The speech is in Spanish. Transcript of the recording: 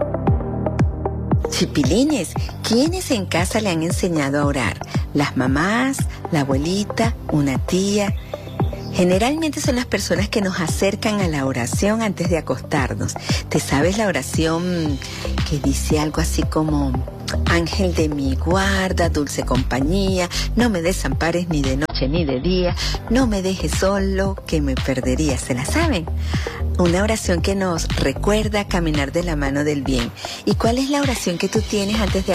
Chipilines, ¿quiénes en casa le han enseñado a orar? ¿Las mamás, la abuelita, una tía? Generalmente son las personas que nos acercan a la oración antes de acostarnos. ¿Te sabes la oración que dice algo así como: Ángel de mi guarda, dulce compañía, no me desampares ni de noche ni de día, no me dejes solo, que me perdería? ¿Se la saben? Una oración que nos recuerda caminar de la mano del bien. ¿Y cuál es la oración que tú tienes antes de